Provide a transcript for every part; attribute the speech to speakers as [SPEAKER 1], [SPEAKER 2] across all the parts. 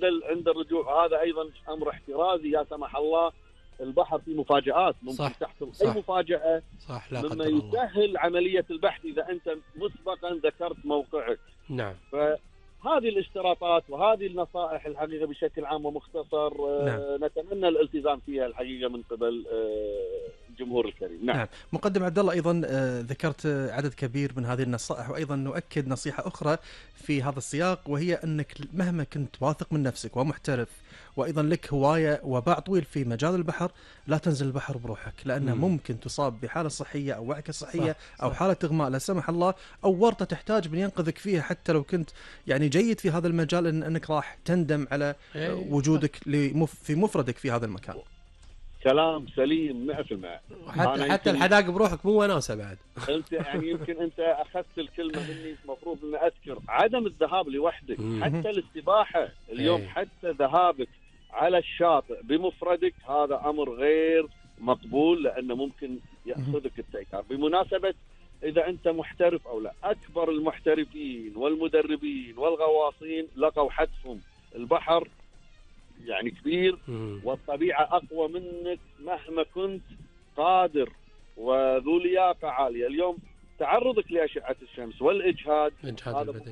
[SPEAKER 1] عند الرجوع. هذا ايضا امر احترازي، يا سمح الله البحر فيه مفاجآت، ممكن تحصل اي مفاجأة،
[SPEAKER 2] صح، لا
[SPEAKER 1] مما
[SPEAKER 2] قدر الله.
[SPEAKER 1] يسهل عملية البحث اذا انت مسبقا ذكرت موقعك.
[SPEAKER 2] نعم.
[SPEAKER 1] فهذه الاشتراطات وهذه النصائح الحقيقة بشكل عام ومختصر نتمنى الالتزام فيها الحقيقة من قبل الجمهور الكريم.
[SPEAKER 3] نعم. مقدم عبد الله، ايضا ذكرت عدد كبير من هذه النصائح، وايضا نؤكد نصيحة اخرى في هذا السياق، وهي انك مهما كنت واثق من نفسك ومحترف وايضا لك هواية وباع طويل في مجال البحر، لا تنزل البحر بروحك، لانه ممكن تصاب بحالة صحية او وعكة صحية او حالة اغماء لا سمح الله، او ورطة تحتاج من ينقذك فيها، حتى لو كنت يعني جيد في هذا المجال، انك راح تندم على وجودك في مفردك في هذا المكان.
[SPEAKER 1] كلام سليم 100%.
[SPEAKER 2] حتى الحداق بروحك مو وناسة بعد.
[SPEAKER 1] انت يعني يمكن انت اخذت الكلمه مني، المفروض ان اذكر عدم الذهاب لوحدك، حتى السباحه اليوم، حتى ذهابك على الشاطئ بمفردك هذا امر غير مقبول، لانه ممكن ياخذك التيار. بمناسبه اذا انت محترف او لا، اكبر المحترفين والمدربين والغواصين لقوا حتفهم. البحر يعني كبير والطبيعة أقوى منك مهما كنت قادر وذو لياقة عالية. اليوم تعرضك لأشعة الشمس والإجهاد هذا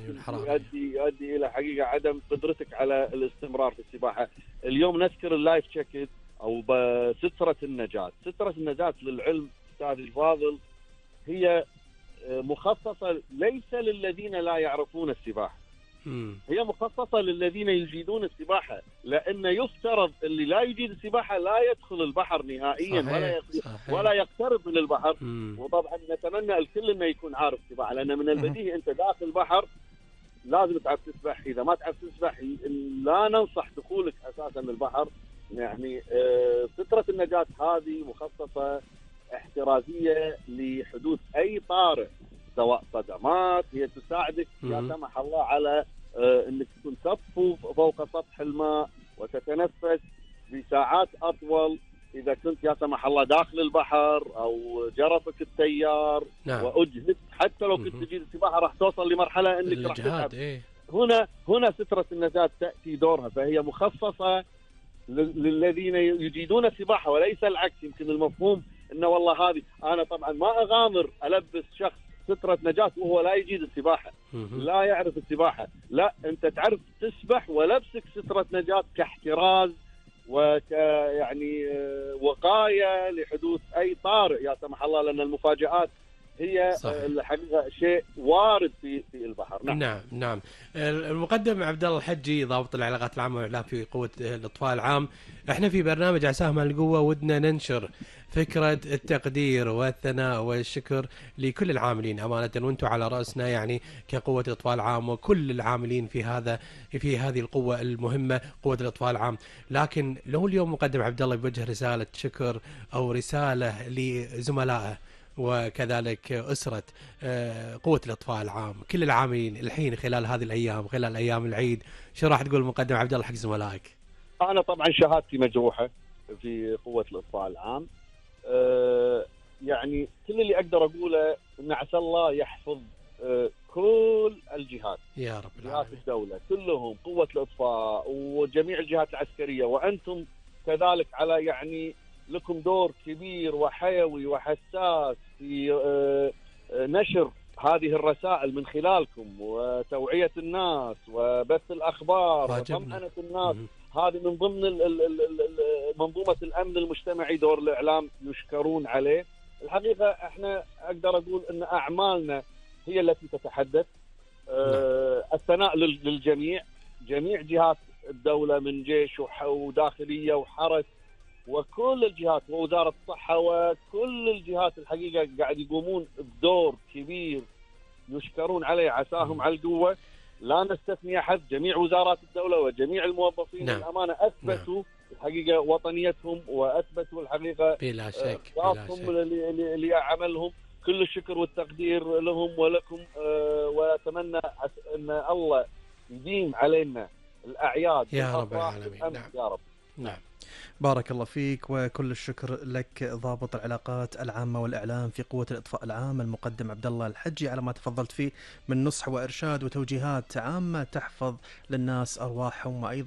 [SPEAKER 1] يؤدي إلى حقيقة عدم قدرتك على الاستمرار في السباحة. اليوم نذكر اللايف جاكيت أو بسترة النجاة. سترة النجاة للعلم أستاذ الفاضل هي مخصصة ليس للذين لا يعرفون السباحة، هي مخصصة للذين يجيدون السباحة، لأن يفترض اللي لا يجيد السباحة لا يدخل البحر نهائيا ولا يقترب من البحر. وطبعا نتمنى الكل انه يكون عارف سباحة، لأن من البديهي انت داخل البحر لازم تعرف تسبح. إذا ما تعرف تسبح لا ننصح دخولك أساسا البحر. يعني سترة النجاة هذه مخصصة احترازية لحدوث أي طارئ، سواء صدمات، هي تساعدك يا سمح الله على انك تكون تطفو فوق سطح الماء وتتنفس بساعات اطول اذا كنت يا سمح الله داخل البحر او جرفك التيار. واجهد حتى لو كنت تجيد السباحه راح توصل لمرحله انك راح تتعب. هنا سترة النجاة تاتي دورها، فهي مخصصه للذين يجيدون السباحه وليس العكس. يمكن المفهوم انه والله هذه انا طبعا ما اغامر البس شخص سترة نجاة وهو لا يجيد السباحة، لا يعرف السباحة. لا، أنت تعرف تسبح ولبسك سترة نجاة كاحتراز يعني وقاية لحدوث أي طارئ يا سمح الله، لأن المفاجآت هي الحقيقة شيء وارد في البحر.
[SPEAKER 2] نعم. المقدم عبد الله الحجي، ضابط العلاقات العامة والإعلام في قوة الإطفاء العام. احنا في برنامج عساهم القوة ودنا ننشر فكرة التقدير والثناء والشكر لكل العاملين أمانة، وانتم على رأسنا يعني كقوة الإطفاء العام وكل العاملين في هذه القوة المهمة، قوة الإطفاء العام. لكن لو اليوم مقدم عبد الله بوجه رسالة شكر أو رسالة لزملائه وكذلك أسرة قوة الإطفاء العام، كل العاملين الحين خلال هذه الأيام، خلال أيام العيد، شو راح تقول مقدم عبد الله حق زملائك؟
[SPEAKER 1] أنا طبعا شهادتي مجروحة في قوة الإطفاء العام. يعني كل اللي أقدر أقوله إن عسى الله يحفظ كل الجهات
[SPEAKER 2] يا رب،
[SPEAKER 1] جهات الدولة كلهم، قوة الإطفاء وجميع الجهات العسكرية، وأنتم كذلك على يعني لكم دور كبير وحيوي وحساس في نشر هذه الرسائل من خلالكم وتوعية الناس وبث الأخبار وطمأنة الناس. هذه من ضمن منظومة الأمن المجتمعي، دور الإعلام يشكرون عليه. الحقيقة احنا أقدر أقول أن أعمالنا هي التي تتحدث. الثناء للجميع، جميع جهات الدولة من جيش وداخلية وحرس وكل الجهات ووزارة الصحة وكل الجهات الحقيقة قاعد يقومون بدور كبير يشكرون عليه، عساهم على القوة. لا نستثني أحد، جميع وزارات الدولة وجميع الموظفين الأمانة أثبتوا الحقيقة وطنيتهم وأثبتوا الحقيقة
[SPEAKER 2] بلا شك
[SPEAKER 1] لعملهم. كل الشكر والتقدير لهم ولكم، وأتمنى أن الله يديم علينا الأعياد
[SPEAKER 2] يا رب العالمين.
[SPEAKER 1] يا رب.
[SPEAKER 2] نعم.
[SPEAKER 3] بارك الله فيك، وكل الشكر لك ضابط العلاقات العامة والإعلام في قوة الإطفاء العام المقدم عبد الله الحجي على ما تفضلت فيه من نصح وإرشاد وتوجيهات عامة تحفظ للناس أرواحهم وأيضا